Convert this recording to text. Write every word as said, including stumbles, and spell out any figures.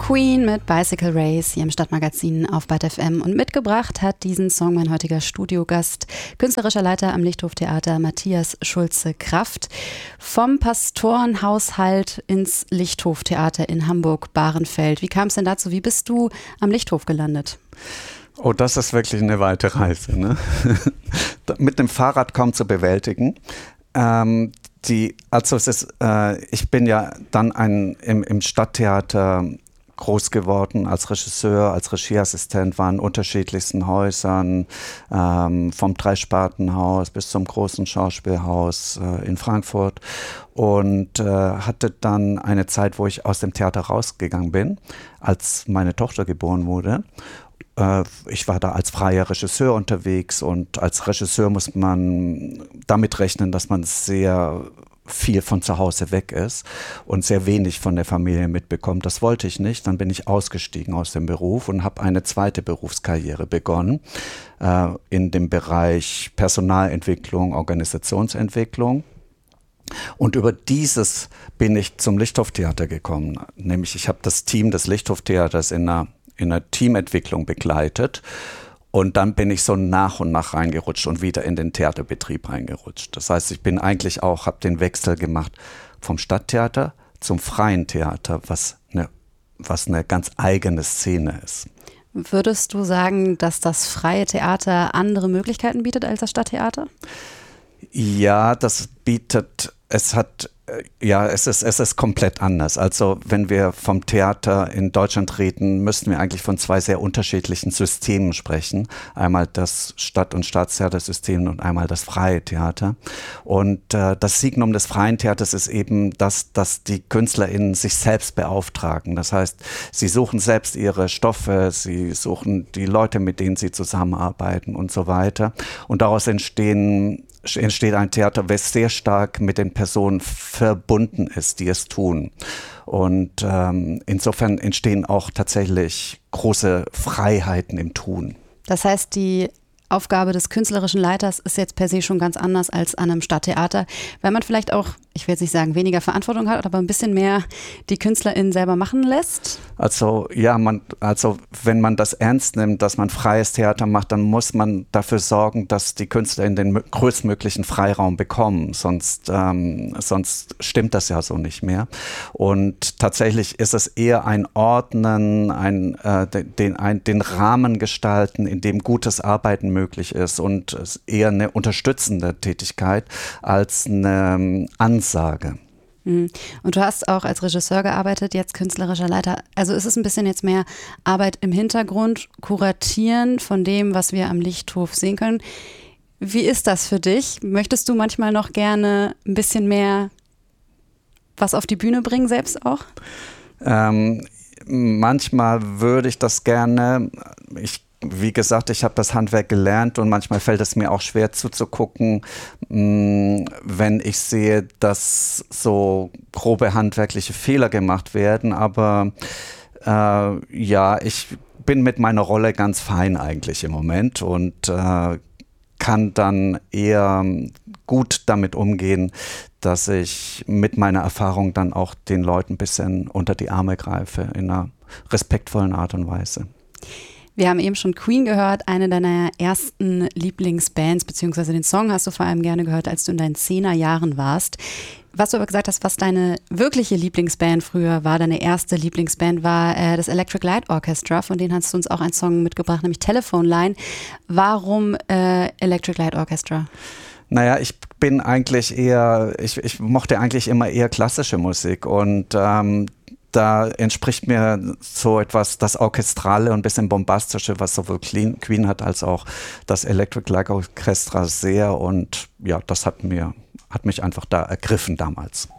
Queen mit Bicycle Race hier im Stadtmagazin auf Bad F M, und mitgebracht hat diesen Song mein heutiger Studiogast, künstlerischer Leiter am Lichthoftheater Matthias Schulze-Kraft. Vom Pastorenhaushalt ins Lichthoftheater in Hamburg-Bahrenfeld. Wie kam es denn dazu? Wie bist du am Lichthof gelandet? Oh, das ist wirklich eine weite Reise, ne? Mit dem Fahrrad kaum zu bewältigen. Ähm, die, also es ist, äh, ich bin ja dann ein, im, im Stadttheater groß geworden als Regisseur, als Regieassistent, war in unterschiedlichsten Häusern, ähm, vom Dreispartenhaus bis zum großen Schauspielhaus äh, in Frankfurt, und äh, hatte dann eine Zeit, wo ich aus dem Theater rausgegangen bin, als meine Tochter geboren wurde. Äh, ich war da als freier Regisseur unterwegs, und als Regisseur muss man damit rechnen, dass man sehr viel von zu Hause weg ist und sehr wenig von der Familie mitbekommt. Das wollte ich nicht. Dann bin ich ausgestiegen aus dem Beruf und habe eine zweite Berufskarriere begonnen äh, in dem Bereich Personalentwicklung, Organisationsentwicklung. Und über dieses bin ich zum Lichthoftheater gekommen. Nämlich ich habe das Team des Lichthoftheaters in einer, in einer Teamentwicklung begleitet. Und dann bin ich so nach und nach reingerutscht und wieder in den Theaterbetrieb reingerutscht. Das heißt, ich bin eigentlich auch, habe den Wechsel gemacht vom Stadttheater zum freien Theater, was eine, was eine ganz eigene Szene ist. Würdest du sagen, dass das freie Theater andere Möglichkeiten bietet als das Stadttheater? Ja, das bietet, es hat, ja, es ist, es ist komplett anders. Also wenn wir vom Theater in Deutschland reden, müssten wir eigentlich von zwei sehr unterschiedlichen Systemen sprechen. Einmal das Stadt- und Staatstheatersystem und einmal das freie Theater. Und äh, das Signum des freien Theaters ist eben, dass, dass die KünstlerInnen sich selbst beauftragen. Das heißt, sie suchen selbst ihre Stoffe, sie suchen die Leute, mit denen sie zusammenarbeiten und so weiter. Und daraus entstehen entsteht ein Theater, das sehr stark mit den Personen verbunden ist, die es tun. Und ähm, insofern entstehen auch tatsächlich große Freiheiten im Tun. Das heißt, die Aufgabe des künstlerischen Leiters ist jetzt per se schon ganz anders als an einem Stadttheater, weil man vielleicht auch, ich will jetzt nicht sagen weniger Verantwortung hat, aber ein bisschen mehr die KünstlerInnen selber machen lässt? Also ja, man, also wenn man das ernst nimmt, dass man freies Theater macht, dann muss man dafür sorgen, dass die KünstlerInnen den größtmöglichen Freiraum bekommen, sonst, ähm, sonst stimmt das ja so nicht mehr. Und tatsächlich ist es eher ein Ordnen, ein, äh, den, ein, den Rahmen gestalten, in dem gutes Arbeiten möglich ist, und eher eine unterstützende Tätigkeit als eine Ansage. Und du hast auch als Regisseur gearbeitet, jetzt künstlerischer Leiter. Also ist es ein bisschen jetzt mehr Arbeit im Hintergrund, Kuratieren von dem, was wir am Lichthof sehen können. Wie ist das für dich? Möchtest du manchmal noch gerne ein bisschen mehr was auf die Bühne bringen, selbst auch? Ähm, manchmal würde ich das gerne. Ich Wie gesagt, ich habe das Handwerk gelernt, und manchmal fällt es mir auch schwer zuzugucken, wenn ich sehe, dass so grobe handwerkliche Fehler gemacht werden. Aber äh, ja, ich bin mit meiner Rolle ganz fein eigentlich im Moment und äh, kann dann eher gut damit umgehen, dass ich mit meiner Erfahrung dann auch den Leuten ein bisschen unter die Arme greife, in einer respektvollen Art und Weise. Wir haben eben schon Queen gehört, eine deiner ersten Lieblingsbands, beziehungsweise den Song hast du vor allem gerne gehört, als du in deinen Zehnerjahren warst. Was du aber gesagt hast, was deine wirkliche Lieblingsband früher war, deine erste Lieblingsband war äh, das Electric Light Orchestra, von denen hast du uns auch einen Song mitgebracht, nämlich Telephone Line. Warum äh, Electric Light Orchestra? Naja, ich bin eigentlich eher, ich, ich mochte eigentlich immer eher klassische Musik, und ähm, da entspricht mir so etwas das Orchestrale und ein bisschen Bombastische, was sowohl Queen hat als auch das Electric Light Orchestra sehr, und ja, das hat mir, hat mich einfach da ergriffen damals.